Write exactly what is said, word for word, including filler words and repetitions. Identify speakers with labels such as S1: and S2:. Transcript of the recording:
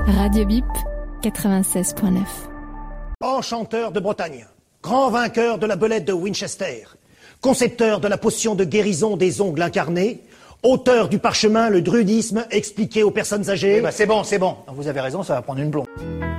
S1: Radio Bip, quatre-vingt-seize point neuf.
S2: Enchanteur de Bretagne, grand vainqueur de la belette de Winchester, concepteur de la potion de guérison des ongles incarnés, auteur du parchemin Le druidisme expliqué aux personnes âgées...
S3: Eh ben c'est bon, c'est bon. Vous avez raison, ça va prendre une blonde.